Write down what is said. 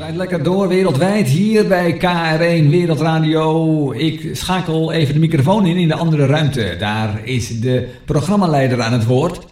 Draait lekker door wereldwijd hier bij KR1 Wereldradio. Ik schakel even de microfoon in de andere ruimte. Daar is de programmaleider aan het woord.